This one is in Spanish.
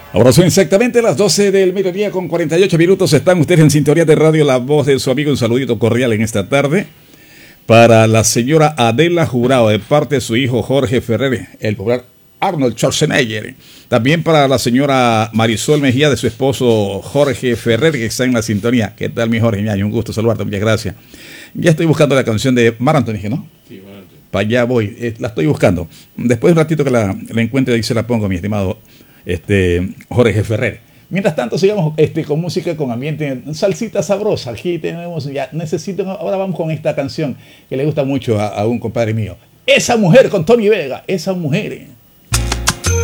Ahora son exactamente las 12 del mediodía con 48 minutos. Están ustedes en sintonía de radio La Voz de su amigo. Un saludito cordial en esta tarde para la señora Adela Jurado, de parte de su hijo Jorge Ferrer, el popular Arnold Schwarzenegger. También para la señora Marisol Mejía, de su esposo Jorge Ferrer, que está en la sintonía. ¿Qué tal, mi Jorge? Un gusto saludarte, muchas gracias. Ya estoy buscando la canción de Mar Anthony, ¿no? Sí, Mar Anthony. Para allá voy, la estoy buscando. Después de un ratito que la encuentre, ahí se la pongo, mi estimado Jorge Ferrer. Mientras tanto, sigamos con música, con ambiente, salsita sabrosa. Aquí tenemos, ahora vamos con esta canción que le gusta mucho a un compadre mío. Esa mujer con Tony Vega, esa mujer.